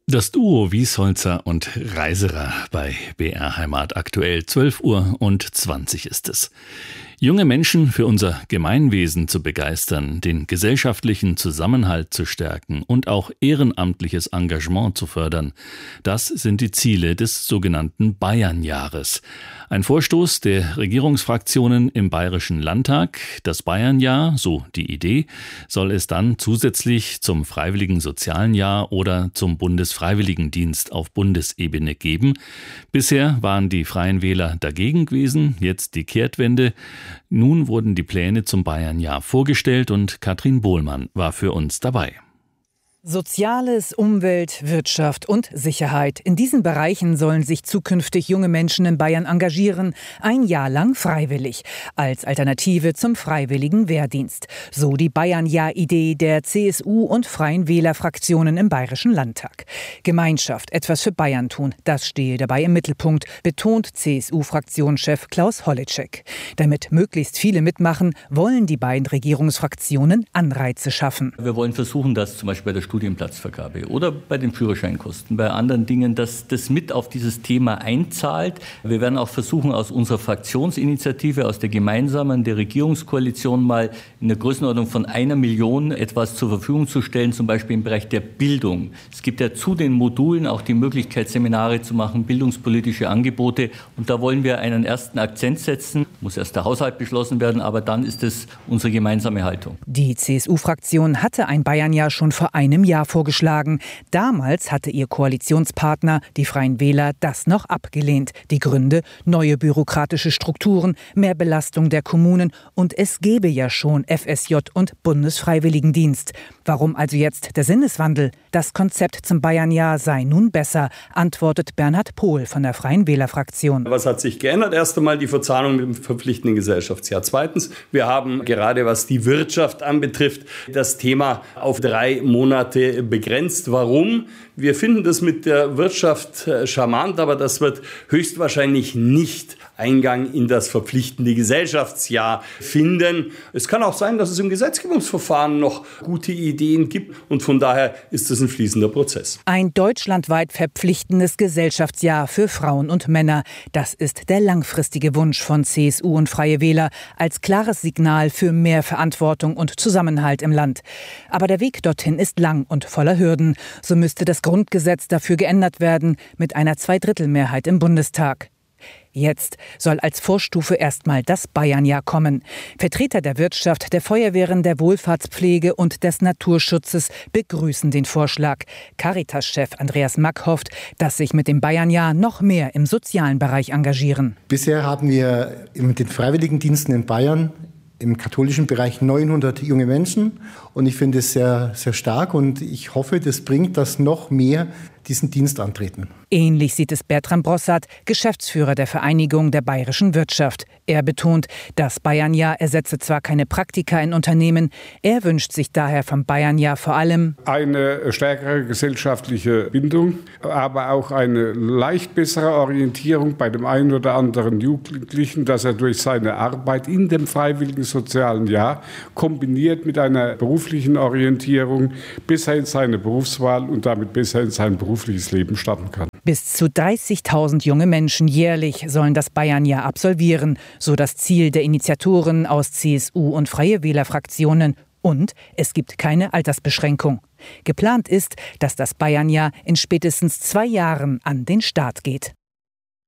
Das Duo Wiesholzer und Reiserer bei BR Heimat aktuell. 12:20 ist es. Junge Menschen für unser Gemeinwesen zu begeistern, den gesellschaftlichen Zusammenhalt zu stärken und auch ehrenamtliches Engagement zu fördern, das sind die Ziele des sogenannten Bayernjahres. Ein Vorstoß der Regierungsfraktionen im Bayerischen Landtag. Das Bayernjahr, so die Idee, soll es dann zusätzlich zum Freiwilligen Sozialen Jahr oder zum Bundesfreiwilligendienst auf Bundesebene geben. Bisher waren die Freien Wähler dagegen gewesen, jetzt die Kehrtwende. Nun wurden die Pläne zum Bayernjahr vorgestellt und Katrin Bohlmann war für uns dabei. Soziales, Umwelt, Wirtschaft und Sicherheit. In diesen Bereichen sollen sich zukünftig junge Menschen in Bayern engagieren, ein Jahr lang freiwillig, als Alternative zum freiwilligen Wehrdienst. So die Bayernjahr-Idee der CSU und Freien Wähler-Fraktionen im Bayerischen Landtag. Gemeinschaft, etwas für Bayern tun, das stehe dabei im Mittelpunkt, betont CSU-Fraktionschef Klaus Holleczek. Damit möglichst viele mitmachen, wollen die beiden Regierungsfraktionen Anreize schaffen. Wir wollen versuchen, dass zum Beispiel bei der Studienplatzvergabe oder bei den Führerscheinkosten, bei anderen Dingen, dass das mit auf dieses Thema einzahlt. Wir werden auch versuchen, aus unserer Fraktionsinitiative, aus der gemeinsamen, der Regierungskoalition mal in der Größenordnung von 1 Million etwas zur Verfügung zu stellen, zum Beispiel im Bereich der Bildung. Es gibt ja zu den Modulen auch die Möglichkeit, Seminare zu machen, bildungspolitische Angebote. Und da wollen wir einen ersten Akzent setzen. Muss erst der Haushalt beschlossen werden, aber dann ist es unsere gemeinsame Haltung. Die CSU-Fraktion hatte ein Bayernjahr schon vor einem Jahr vorgeschlagen. Damals hatte ihr Koalitionspartner, die Freien Wähler, das noch abgelehnt. Die Gründe: neue bürokratische Strukturen, mehr Belastung der Kommunen und es gäbe ja schon FSJ und Bundesfreiwilligendienst. Warum also jetzt der Sinneswandel? Das Konzept zum Bayernjahr sei nun besser, antwortet Bernhard Pohl von der Freien Wähler-Fraktion. Was hat sich geändert? Erst einmal die Verzahnung mit dem verpflichtenden Gesellschaftsjahr. Zweitens, wir haben gerade was die Wirtschaft anbetrifft, das Thema auf 3 Monate begrenzt. Warum? Wir finden das mit der Wirtschaft charmant, aber das wird höchstwahrscheinlich nicht Eingang in das verpflichtende Gesellschaftsjahr finden. Es kann auch sein, dass es im Gesetzgebungsverfahren noch gute Ideen gibt und von daher ist es ein fließender Prozess. Ein deutschlandweit verpflichtendes Gesellschaftsjahr für Frauen und Männer. Das ist der langfristige Wunsch von CSU und Freie Wähler als klares Signal für mehr Verantwortung und Zusammenhalt im Land. Aber der Weg dorthin ist lang und voller Hürden. So müsste das Grundgesetz dafür geändert werden mit einer Zweidrittelmehrheit im Bundestag. Jetzt soll als Vorstufe erstmal das Bayernjahr kommen. Vertreter der Wirtschaft, der Feuerwehren, der Wohlfahrtspflege und des Naturschutzes begrüßen den Vorschlag. Caritas-Chef Andreas Mack hofft, dass sich mit dem Bayernjahr noch mehr im sozialen Bereich engagieren. Bisher haben wir mit den Freiwilligendiensten in Bayern im katholischen Bereich 900 junge Menschen und ich finde es sehr, sehr stark und ich hoffe, das bringt, dass noch mehr diesen Dienst antreten. Ähnlich sieht es Bertram Brossart, Geschäftsführer der Vereinigung der bayerischen Wirtschaft. Er betont, das Bayernjahr ersetze zwar keine Praktika in Unternehmen, er wünscht sich daher vom Bayernjahr vor allem eine stärkere gesellschaftliche Bindung, aber auch eine leicht bessere Orientierung bei dem einen oder anderen Jugendlichen, dass er durch seine Arbeit in dem freiwilligen sozialen Jahr kombiniert mit einer beruflichen Orientierung besser in seine Berufswahl und damit besser in sein berufliches Leben starten kann. Bis zu 30.000 junge Menschen jährlich sollen das Bayernjahr absolvieren, so das Ziel der Initiatoren aus CSU und Freie Wähler-Fraktionen. Und es gibt keine Altersbeschränkung. Geplant ist, dass das Bayernjahr in spätestens 2 Jahren an den Start geht.